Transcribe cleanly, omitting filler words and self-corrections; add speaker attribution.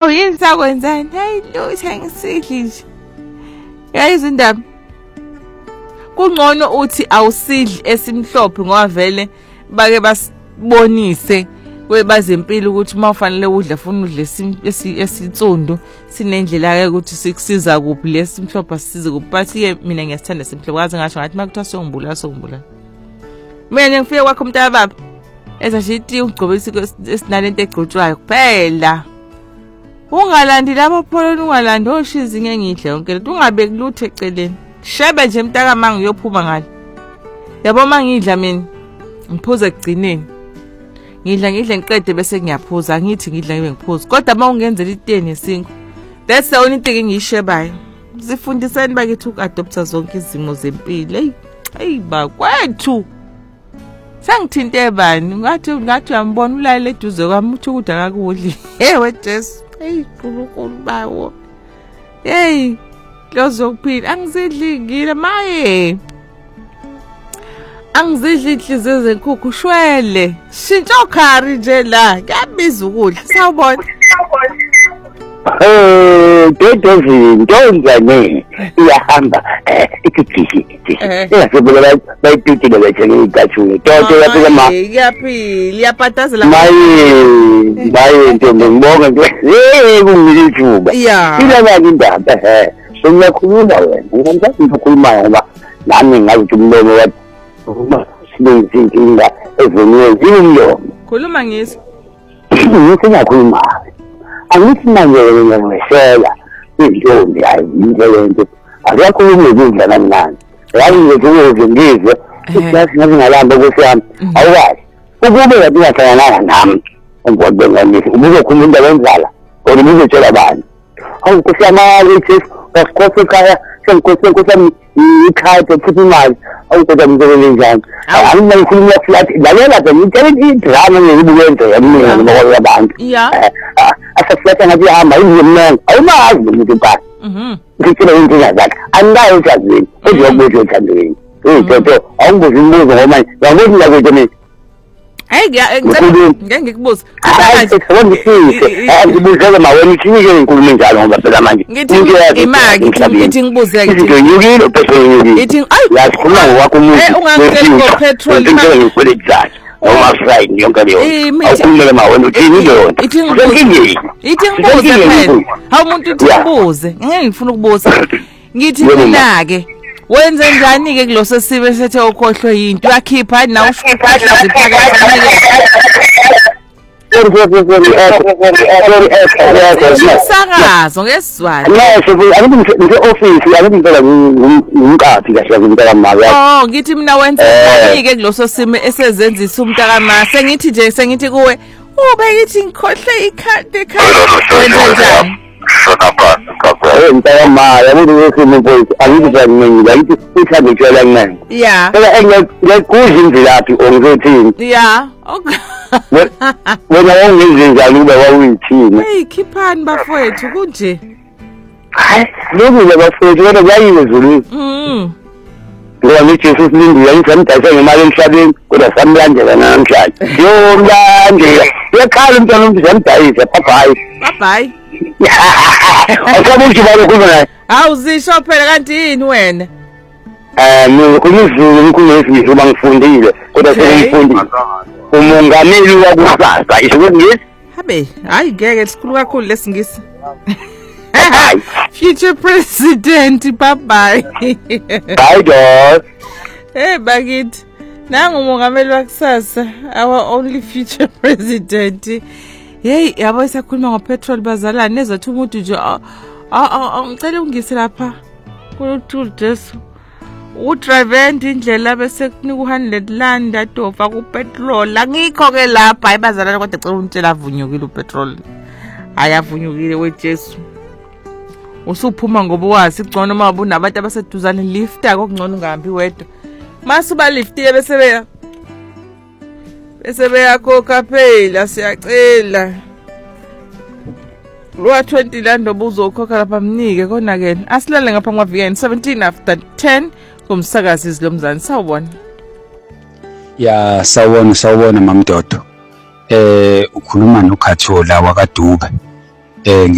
Speaker 1: Hawu yini sakwenzani? Hayi lutho ngisidli nje. Yayizo indaba. Kungcono uthi awusidli esimhlophe ngoba vele bake basibonise kwebazempilo ukuthi mawufanele udle funa udle esitsondo sinendlela ke ukuthi sikusiza kuphi lesimhlophe sisize kuphi but ke mina ngiyasithanda simhlophe kwazi ngasho ngathi makuthiwa songibula. Mina ngifike kwakho umntana baba ezashiti ugcobisa esinalento egcotshwayo kuphela. Ungalandi lapho pholoni ungalandi oshizi ngengidle yonke lento ungabeki lutho eceleni. Shebe nje mntaka manga uyophuma ngale. Yabo mangidla mina ngiphuza ekugcineni. Ngidla ngiqede bese ngiyaphuza ngithi ngidla ngibe ngiphuza. Kodwa mawungenzela ite nesinko. That's the only thing engiyishebayo. Sifundiseni bakithi ukadoptha zonke izimo zempilo. Hey bakwethu. Sangithinte bani ngathi uyambona ulale eduze kwami uthi ukudla kakudli. Ewe Jesu. Hey uNkulunkulu bawo. Hey lozokuphila angizidli ngile maye. Angizidli inhliziyo zenkukhu shwele. Shintsha ukhari nje la. Kuyabiza ukudla. Sawubona.
Speaker 2: Into njani iyahamba ikhithi. Yasebulela bayipitile bethele igachule. Toto yaphila ma.
Speaker 1: Iyaphila, iyapatazela.
Speaker 2: Maye ntombi ngibonga nje. Kungilithuba. Ilana indaba sengiyakhuluma wena. Ngiyamthatha ukukhuluma ngoba nami ngathi umlomo wathi uma sinezinkinga eziningi zimlomo.
Speaker 1: Khuluma ngisi.
Speaker 2: Ngiyakhuluma. Angithi manje ngiyamshela intombi ayinto akakhuluma ukudla kancane. Yazi ngizwe ngizwe ukuthi ngazingalamba kusiyami. Awukazi. Ukube yabiyahlangana nami. Ngibonga ubuzokhuluma into wenzala. Kodwa ngizotshela abantu. Awu kusiyamali ukuthi kwasikhosi ekhaya senkosi ikhaya futhi imali awukodwa ngizokwenza njani angikhuluma flat lalela ke ngitshela idrama ngibuyenza yamina ngoba abantu asaflatha ngathi hamba izimnene awumazi umuntu phansi ngitshela inkinga zakhe andayo ejazini ezobuzo ethandweni toto awungozi imibuzo ngoba yabona la kwethu mina
Speaker 1: ngeke ngikubuze
Speaker 2: ngibuzele mawena isinike inkulumo njalo ngoba phela manje
Speaker 1: ngithi ngibuze
Speaker 2: ithi yasikhuluma ngokwakho umuntu
Speaker 1: ungangitshela ngopetrol
Speaker 2: noma friday yonke leyo awukhulumele mawena uthini leyo
Speaker 1: ithi ngibuze phela hawu umuntu uthi ngibuze ngeke ngifuna ukubuza ngithi mina ke wenze njani ke kuloso sibe sethe ukhohlwe yinto yakhipha na ushukuphatha ziphakathi Sakazo ngesizwana.
Speaker 2: Office ngempela ngumqaphi kahle ngempela mama.
Speaker 1: Ngithi mina wenze njani ke kuloso simo esezenzisa umntaka ma sengithi nje sengithi kuwe ube yithi ngikhohle ikhadi wenze njani?
Speaker 2: Entah mah, yang itu semua pun, aku juga mengira itu kita bicara dengan.
Speaker 1: Ya.
Speaker 2: Kalau yang kucing tidak tu orang kucing.
Speaker 1: Ya. Okay.
Speaker 2: Orang kucing jadi bawa kucing.
Speaker 1: Hey, kipan bafowethu kunje.
Speaker 2: Logo bafowethu ada bayi bezulu. Kalau ni Yesus ni dia yang saya ngemari sabin, kuda sambilanje namhlanje. Yo mlanje. Ya kalau mtano mzamtai papai.
Speaker 1: Papai.
Speaker 2: Akabuthi bakukhuluma.
Speaker 1: Awuzisho phela kanti yini wena?
Speaker 2: Mina kunizulu ngikhuluma bangifundile kodwa sengifundile. Umongameli wakusasa isho ukuthi
Speaker 1: habe hayi ngeke sikhulu kakhulu lesingisi. Future president bye.
Speaker 2: Bye dog.
Speaker 1: Hey bakithi. Nangu umongameli wakusasa our only future president. Hey yabo isakhuluma ngopetrol bazalane nezathi umuntu nje ngicela ungise lapha ku-tool desk udrive indlela bese kunika u100 adova kupetrol angikho ke lapha hayi bazalane kodwa cela untshela avunyukile upetrol ayavunyukile weJesu usuphuma ngoba wazi igcono mabu nabantu abaseduzane lifta kokungcono ungahambi wedwa masuba liftile bese beyakhokha phela siyacela Lwa 20 rand obuzokhokha lapha mnike kona ke asilale ngapha ngavikendi 17 after 10 kumsakazi izilomzana sawubona
Speaker 3: ya sawubona mamdodo ukhuluma noKhathola wakwaDube